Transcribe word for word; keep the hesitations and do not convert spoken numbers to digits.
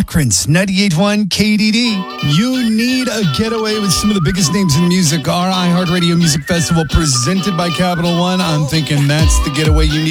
Akron's ninety-eight point one K D D. You need a getaway with some of the biggest names in music. Our iHeartRadio Music Festival presented by Capital One. I'm thinking that's the getaway you need.